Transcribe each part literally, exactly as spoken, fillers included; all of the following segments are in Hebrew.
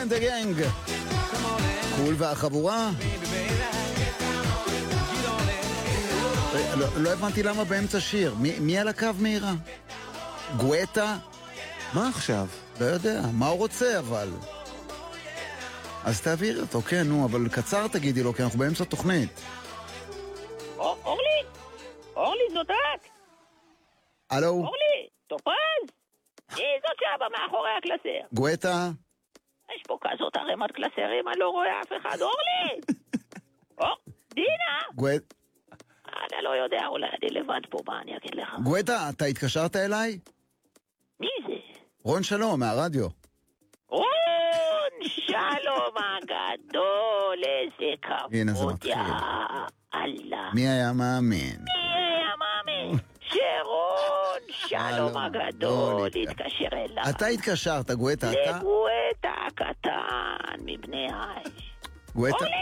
and the Gang. קול והחבורה. לא, לא הבנתי למה באמצע שיר. מי, מי על הקו מהירה? גואטה? מה עכשיו? לא יודע, מה הוא רוצה אבל? אז תעביר אותו, כן, נו, אבל קצר תגידי לו, כי אנחנו באמצע תוכנית. אורלי? אורלי, זאת את? הלו? אורלי, טופז? היא זאת שבה מאחורי הקלסר. גואטה? יש פה כזאת הרמת קלסרים, אני לא רואה אף אחד. אורלי! אור, דינה! גואט... אני לא יודע, אולי אני לבד פה, מה אני אגיד לך? גואטה, אתה התקשרת אליי? מי זה? רון שלום, מהרדיו. רון שלום הגדול, איזה הנה זה כבוד, מתחיל. יא אללה. מי היה מאמין? מי היה מאמין? שרון שלום הגדול התקשר אליי. אתה התקשרת, גואטה, אתה? לגואטה הקטן מבני האש. גואטה? אורלי!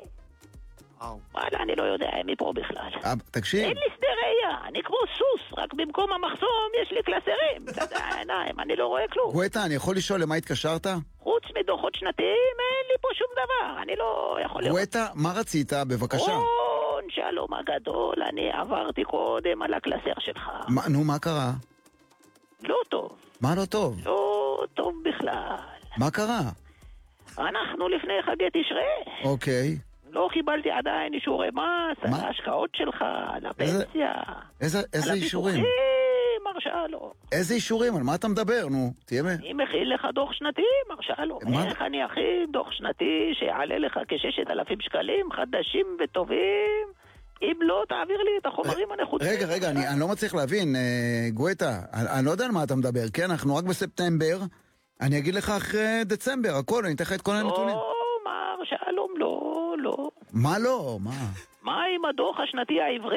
וואלה, אני לא יודע מי פה בכלל. אה, תקשיב. אין לי שדה ראייה, אני כמו סוס, רק במקום המחסום יש לי קלסרים. אתה יודע, העיניים, אני לא רואה כלום. גואטה, אני יכול לשאול למה התקשרת? חוץ מדוחות שנתיים, אין לי פה שום דבר, אני לא יכול לראות. גואטה, מה רצית? בבקשה. רון, שלום הגדול, אני עברתי קודם על הקלסר שלך. מה, נו, מה קרה? לא טוב, מה לא טוב? לא טוב בכלל. מה קרה? אנחנו לפני חגי תשרי. אוקיי. לא קיבלתי עדיין אישורי מס, על מה? ההשקעות שלך, על הפנסיה. איזה, איזה אישורים? על הביטוחים, מרשה לו. איזה אישורים? על מה אתה מדבר? נו, תהיה... אני מכיל לך דוח שנתי, מרשה לו. מה? איך אני אכיל דוח שנתי שיעלה לך כששת אלפים שקלים חדשים וטובים? אם לא, תעביר לי את החומרים הנחוצים. רגע, רגע, אני, אני לא מצליח להבין, אה, גואטה, אני, אני לא יודע על מה אתה מדבר, כן? אנחנו רק בספטמבר, אני אגיד לך אחרי דצמבר, הכל, אני אתן לך את כל הנתונים. לא, מר שלום, לא, לא. מה לא? מה? מה עם הדוח השנתי העברי?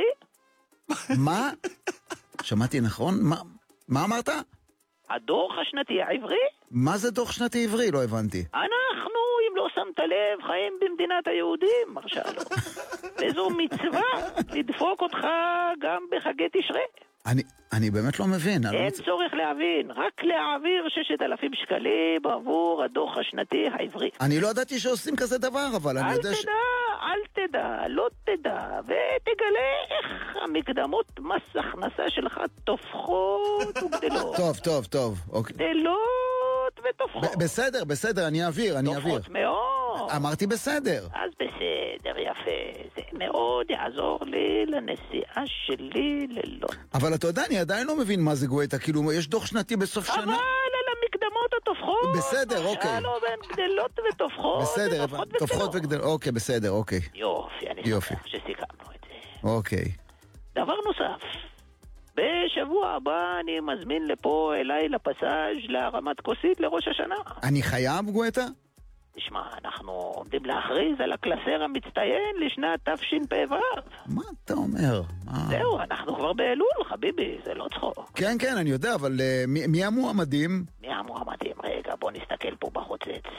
מה? שמעתי נכון? מה, מה אמרת? הדוח השנתי העברי? מה זה דוח שנתי עברי? לא הבנתי. אנחנו, אם לא שמת לב, חיים במדינת היהודים, מר שלום. וזו מצווה לדפוק אותך גם בחגי תשרי. אני, אני באמת לא מבין. אני אין לא מצ... צורך להבין, רק להעביר ששת אלפים שקלים עבור הדוח השנתי העברי. אני לא ידעתי שעושים כזה דבר, אבל אני אל יודע תדע, ש... אל תדע, לא תדע, ותגלה איך המקדמות מס הכנסה שלך תופחות וגדלות. טוב, טוב, טוב, אוקיי. גדלות ותופחות. ב- בסדר, בסדר, אני אעביר, אני אעביר. תופחות מאוד. אמרתי בסדר. אז בסדר, יפה. זה מאוד יעזור לי לנסיעה שלי ללונדון. אבל אתה יודע, אני עדיין לא מבין מה זה גואטה, כאילו, יש דוח שנתי בסוף אבל שנה. על המקדמות התופחות. בסדר, אוקיי. שלום, הן גדלות ותופחות. בסדר, ותופחות תופחות וגדלות. וגדל, אוקיי, בסדר, אוקיי. יופי, אני יופי. שמח שסיכמנו את זה. אוקיי. דבר נוסף, בשבוע הבא אני מזמין לפה אליי לפסאז' להרמת כוסית לראש השנה. אני חייב גואטה? תשמע, אנחנו עומדים להכריז על הקלסר המצטיין לשנת תשפ"ו. מה אתה אומר? מה? זהו, אנחנו כבר באלול, חביבי, זה לא צחוק. כן, כן, אני יודע, אבל uh, מי, מי המועמדים? מי המועמדים? רגע, בוא נסתכל פה בחוצץ.